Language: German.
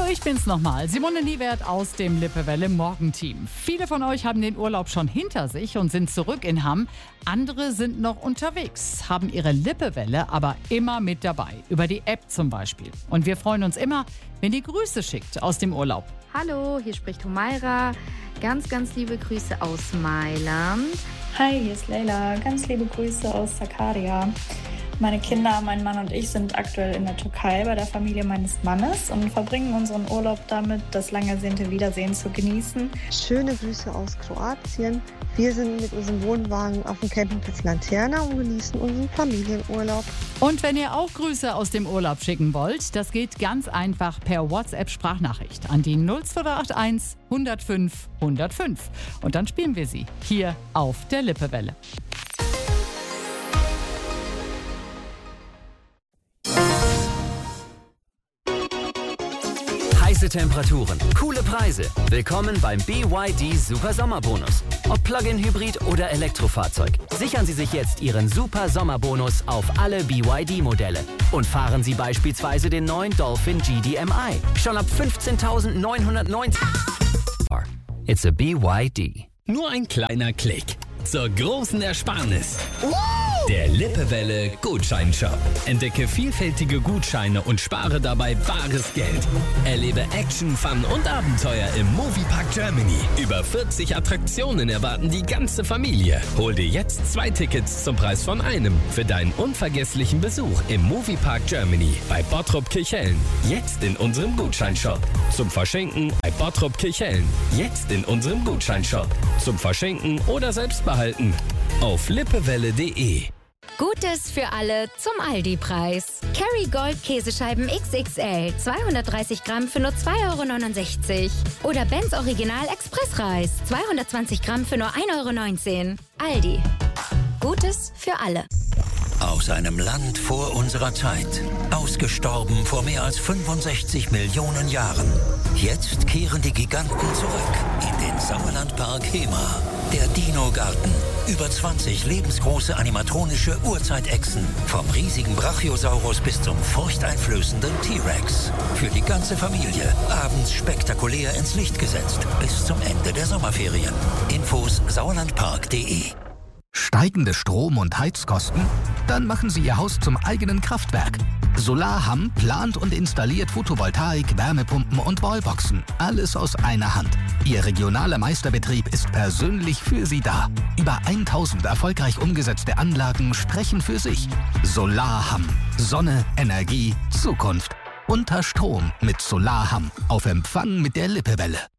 ich bin's nochmal, Simone Niewert aus dem Lippewelle Morgenteam. Viele von euch haben den Urlaub schon hinter sich und sind zurück in Hamm. Andere sind noch unterwegs, haben ihre Lippewelle aber immer mit dabei, über die App zum Beispiel. Und wir freuen uns immer, wenn ihr Grüße schickt aus dem Urlaub. Hallo, hier spricht Humaira. Ganz, ganz liebe Grüße aus Mailand. Hi, hier ist Leila. Ganz liebe Grüße aus Sakarya. Meine Kinder, mein Mann und ich sind aktuell in der Türkei bei der Familie meines Mannes und verbringen unseren Urlaub damit, das lang ersehnte Wiedersehen zu genießen. Schöne Grüße aus Kroatien. Wir sind mit unserem Wohnwagen auf dem Campingplatz Lanterna und genießen unseren Familienurlaub. Und wenn ihr auch Grüße aus dem Urlaub schicken wollt, das geht ganz einfach per WhatsApp-Sprachnachricht an die 02081 105 105. Und dann spielen wir sie hier auf der Lippewelle. Heiße Temperaturen, coole Preise. Willkommen beim BYD Super Sommerbonus. Ob Plug-in Hybrid oder Elektrofahrzeug. Sichern Sie sich jetzt Ihren Super Sommerbonus auf alle BYD-Modelle. Und fahren Sie beispielsweise den neuen Dolphin GDMI. Schon ab 15.990. It's a BYD. Nur ein kleiner Klick zur großen Ersparnis. Der Lippewelle Gutscheinshop. Entdecke vielfältige Gutscheine und spare dabei bares Geld. Erlebe Action, Fun und Abenteuer im Moviepark Germany. Über 40 Attraktionen erwarten die ganze Familie. Hol dir jetzt 2 Tickets zum Preis von einem für deinen unvergesslichen Besuch im Moviepark Germany bei Bottrop Kirchhellen. Jetzt in unserem Gutscheinshop. Zum Verschenken bei Bottrop Kirchhellen. Jetzt in unserem Gutscheinshop. Zum Verschenken oder selbst behalten. Auf lippewelle.de. Gutes für alle zum Aldi-Preis. Kerrygold Käsescheiben XXL, 230 Gramm für nur 2,69 €. Oder Benz Original Expressreis, 220 Gramm für nur 1,19 €. Aldi. Gutes für alle. Aus einem Land vor unserer Zeit. Ausgestorben vor mehr als 65 Millionen Jahren. Jetzt kehren die Giganten zurück in den Sauerlandpark Hema. Der Dino-Garten. Über 20 lebensgroße animatronische Urzeitechsen. Vom riesigen Brachiosaurus bis zum furchteinflößenden T-Rex. Für die ganze Familie. Abends spektakulär ins Licht gesetzt. Bis zum Ende der Sommerferien. Infos sauerlandpark.de. Steigende Strom- und Heizkosten? Dann machen Sie Ihr Haus zum eigenen Kraftwerk. Solarham plant und installiert Photovoltaik, Wärmepumpen und Wallboxen. Alles aus einer Hand. Ihr regionaler Meisterbetrieb ist persönlich für Sie da. Über 1000 erfolgreich umgesetzte Anlagen sprechen für sich. Solarham. Sonne, Energie, Zukunft. Unter Strom mit Solarham. Auf Empfang mit der Lippewelle.